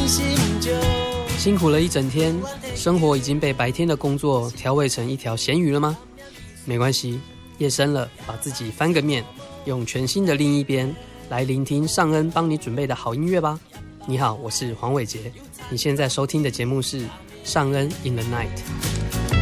辛苦了一整天，生活已经被白天的工作调味成一条咸鱼了吗？没关系，夜深了，把自己翻个面，用全新的另一边来聆听尚恩帮你准备的好音乐吧。你好，我是黄伟杰，你现在收听的节目是尚恩 in the night。